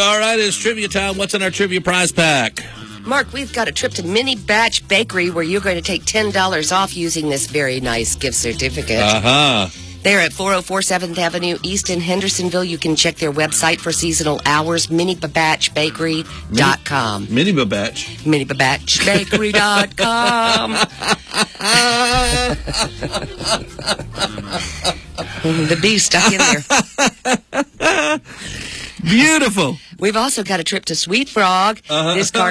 All right, it's trivia time. What's in our trivia prize pack? Mark, we've got a trip to Mini Batch Bakery where you're going to take $10 off using this very nice gift certificate. Uh-huh. They're at 404 7th Avenue East in Hendersonville. You can check their website for seasonal hours, minibabatchbakery.com. Mini Babatch. Minibabatchbakery.com. The B stuck in there. Beautiful. We've also got a trip to Sweet Frog. This car